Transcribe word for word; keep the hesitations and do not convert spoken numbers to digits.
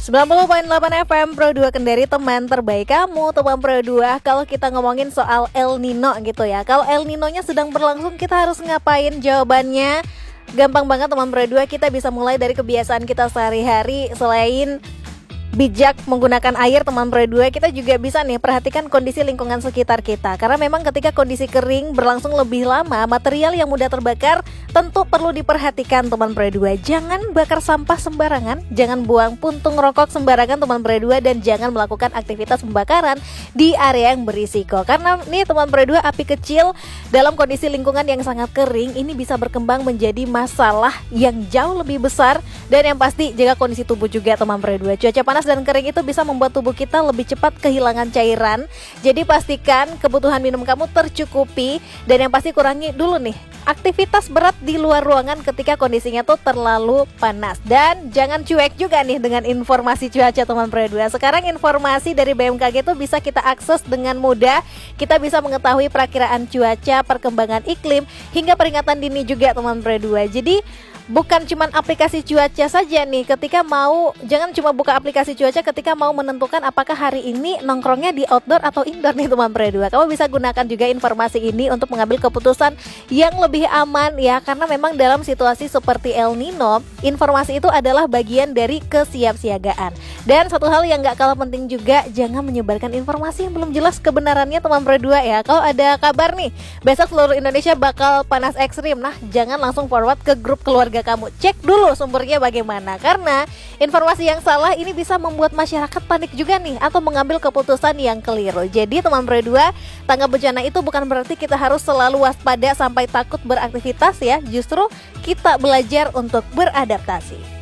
sembilan puluh koma delapan F M Pro dua Kendari, teman terbaik kamu, teman Pro dua. Kalau kita ngomongin soal El Nino gitu ya, kalau El Nino-nya sedang berlangsung, kita harus ngapain? Jawabannya gampang banget teman Pro dua. Kita bisa mulai dari kebiasaan kita sehari-hari. Selain bijak menggunakan air teman Pro dua, kita juga bisa nih perhatikan kondisi lingkungan sekitar kita. Karena memang ketika kondisi kering berlangsung lebih lama, material yang mudah terbakar tentu perlu diperhatikan teman Pro dua. Jangan bakar sampah sembarangan, jangan buang puntung rokok sembarangan teman Pro dua, dan jangan melakukan aktivitas pembakaran di area yang berisiko. Karena nih teman Pro dua, api kecil dalam kondisi lingkungan yang sangat kering ini bisa berkembang menjadi masalah yang jauh lebih besar, dan yang pasti jaga kondisi tubuh juga teman Pro dua. Cuaca panas dan kering itu bisa membuat tubuh kita lebih cepat kehilangan cairan. Jadi pastikan kebutuhan minum kamu tercukupi, dan yang pasti kurangi dulu nih aktivitas berat di luar ruangan ketika kondisinya tuh terlalu panas. Dan jangan cuek juga nih dengan informasi cuaca teman Pro dua. Sekarang informasi dari B M K G itu bisa kita akses dengan mudah. Kita bisa mengetahui perakiraan cuaca, perkembangan iklim, hingga peringatan dini juga teman Pro dua. Jadi bukan cuma aplikasi cuaca saja nih, ketika mau, jangan cuma buka aplikasi cuaca ketika mau menentukan apakah hari ini nongkrongnya di outdoor atau indoor nih teman Pro dua. Kamu bisa gunakan juga informasi ini untuk mengambil keputusan yang lebih aman ya, karena memang dalam situasi seperti El Nino, informasi itu adalah bagian dari kesiapsiagaan. Dan satu hal yang gak kalah penting juga, jangan menyebarkan informasi yang belum jelas kebenarannya teman Pro dua ya. Kalau ada kabar nih, besok seluruh Indonesia bakal panas ekstrim, nah jangan langsung forward ke grup keluarga kamu, cek dulu sumbernya bagaimana, karena informasi yang salah ini bisa membuat masyarakat panik juga nih, atau mengambil keputusan yang keliru. Jadi teman Pro dua, tanggap bencana itu bukan berarti kita harus selalu waspada sampai takut beraktivitas ya, justru kita belajar untuk beradaptasi.